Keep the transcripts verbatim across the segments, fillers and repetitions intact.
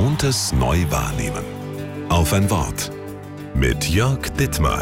Gewohntes neu wahrnehmen. Auf ein Wort mit Jörg Dittmar.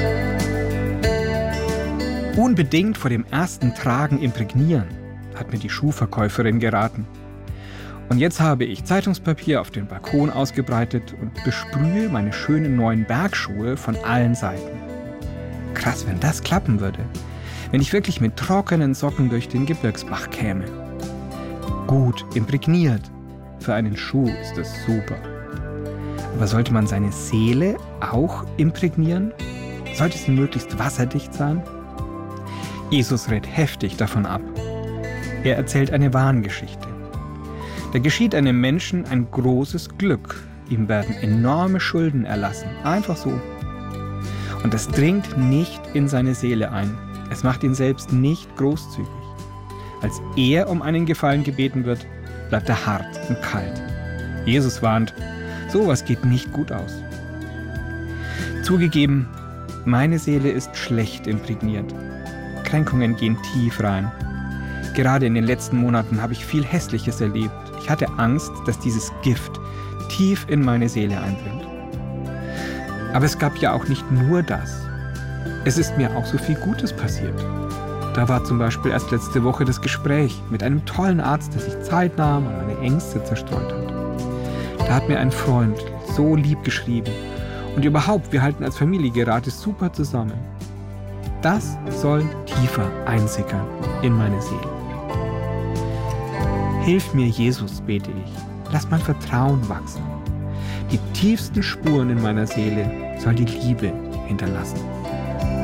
Unbedingt vor dem ersten Tragen imprägnieren, hat mir die Schuhverkäuferin geraten. Und jetzt habe ich Zeitungspapier auf den Balkon ausgebreitet und besprühe meine schönen neuen Bergschuhe von allen Seiten. Krass, wenn das klappen würde. Wenn ich wirklich mit trockenen Socken durch den Gebirgsbach käme. Gut imprägniert. Für einen Schuh ist das super. Aber sollte man seine Seele auch imprägnieren? Sollte sie möglichst wasserdicht sein? Jesus rät heftig davon ab. Er erzählt eine Wahngeschichte. Da geschieht einem Menschen ein großes Glück. Ihm werden enorme Schulden erlassen. Einfach so. Und das dringt nicht in seine Seele ein. Es macht ihn selbst nicht großzügig. Als er um einen Gefallen gebeten wird, bleibt er hart und kalt. Jesus warnt, sowas geht nicht gut aus. Zugegeben, meine Seele ist schlecht imprägniert. Kränkungen gehen tief rein. Gerade in den letzten Monaten habe ich viel Hässliches erlebt. Ich hatte Angst, dass dieses Gift tief in meine Seele eindringt. Aber es gab ja auch nicht nur das. Es ist mir auch so viel Gutes passiert. Da war zum Beispiel erst letzte Woche das Gespräch mit einem tollen Arzt, der sich Zeit nahm und meine Ängste zerstreut hat. Da hat mir ein Freund so lieb geschrieben. Und überhaupt, wir halten als Familie gerade super zusammen. Das soll tiefer einsickern in meine Seele. Hilf mir, Jesus, bete ich. Lass mein Vertrauen wachsen. Die tiefsten Spuren in meiner Seele soll die Liebe hinterlassen.